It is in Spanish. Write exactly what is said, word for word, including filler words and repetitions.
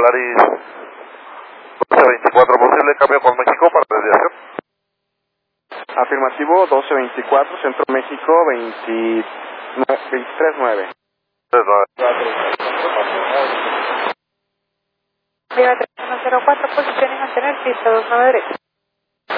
Polaris doce veinticuatro, posible cambio con México para desviación. Afirmativo, doce veinticuatro, Centro México, veintitrés nueve. Viva tres uno cero cuatro, posición y mantener pista dos nueve derecha.